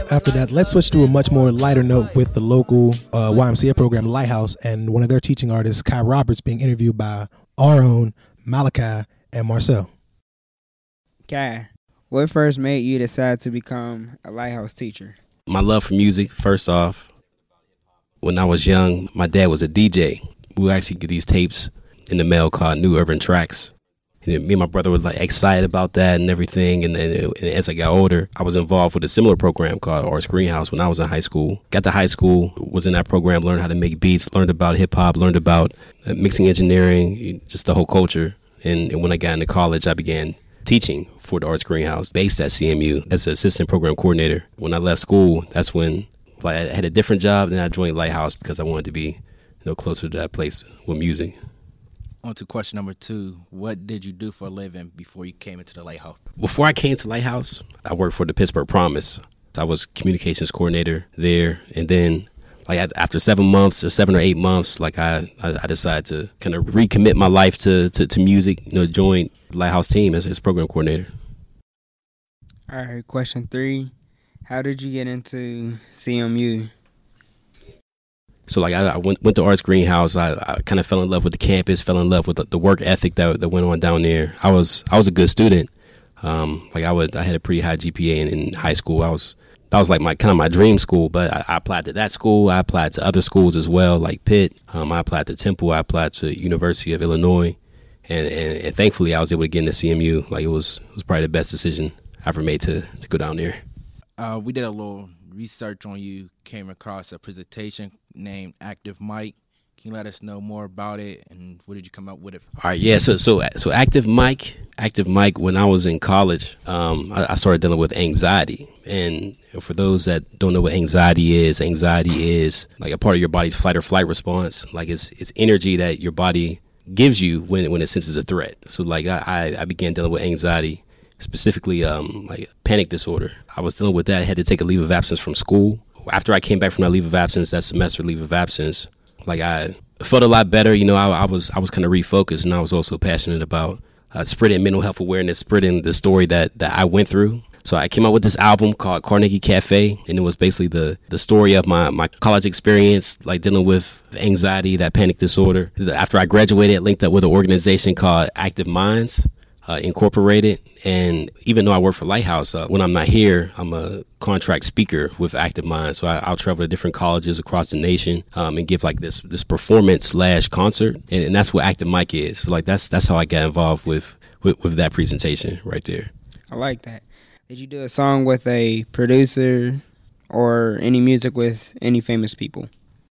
After that, let's switch to a much more lighter note with the local YMCA program, Lighthouse, and one of their teaching artists, Kai Roberts, being interviewed by our own Malachi and Marcel. Kai, what first made you decide to become a Lighthouse teacher? My love for music, first off. When I was young, my dad was a DJ. We would actually get these tapes in the mail called New Urban Tracks. And me and my brother were like excited about that and everything. And as I got older, I was involved with a similar program called Arts Greenhouse when I was in high school. Got to high school, was in that program, learned how to make beats, learned about hip hop, learned about mixing engineering, just the whole culture. And when I got into college, I began teaching for the Arts Greenhouse based at CMU as an assistant program coordinator. When I left school, that's when I had a different job. Then I joined Lighthouse because I wanted to be closer to that place with music. On to question number 2. What did you do for a living before you came into the Lighthouse? Before I came to Lighthouse, I worked for the Pittsburgh Promise. I was communications coordinator there. And then after 7 months or 7 or 8 months, I decided to kind of recommit my life to music, join the Lighthouse team as program coordinator. All right, question 3. How did you get into CMU? So I went to Arts Greenhouse. I kind of fell in love with the campus, fell in love with the work ethic that went on down there. I was a good student. I had a pretty high GPA in high school. That was like my dream school. But I applied to that school. I applied to other schools as well, like Pitt. I applied to Temple. I applied to University of Illinois, and thankfully I was able to get into CMU. It was probably the best decision I ever made to go down there. We did a little research on you, came across a presentation named Active Mic. Can you let us know more about it and what did you come up with it? All right, yeah. So Active Mic. When I was in college, I started dealing with anxiety. And for those that don't know what anxiety is like a part of your body's fight or flight response. It's energy that your body gives you when it senses a threat. So I began dealing with anxiety. Specifically, panic disorder. I was dealing with that. I had to take a leave of absence from school. After I came back from that leave of absence, that semester leave of absence, I felt a lot better. I was kind of refocused, and I was also passionate about spreading mental health awareness, spreading the story that I went through. So I came out with this album called Carnegie Cafe, and it was basically the story of my college experience, dealing with anxiety, that panic disorder. After I graduated, I linked up with an organization called Active Minds. Incorporated, and even though I work for Lighthouse, when I'm not here, I'm a contract speaker with Active Minds. So I'll travel to different colleges across the nation and give this performance / concert, and that's what Active Mic is. So that's how I got involved with that presentation right there. I like that. Did you do a song with a producer or any music with any famous people?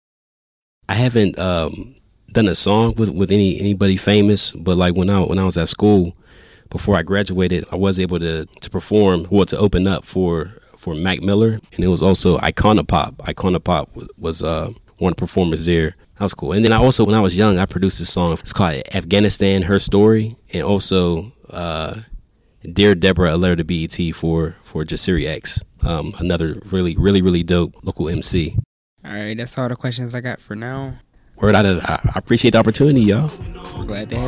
I haven't done a song with anybody famous, but when I was at school. Before I graduated, I was able to perform, to open up for Mac Miller, and it was also Iconopop. Iconopop was one of the performers there. That was cool. And then when I was young, I produced this song. It's called Afghanistan, Her Story, and also Dear Deborah, A Letter to BET for Jasiri X, another really, really, really dope local MC. All right, that's all the questions I got for now. Word, I appreciate the opportunity, y'all. Glad to have you.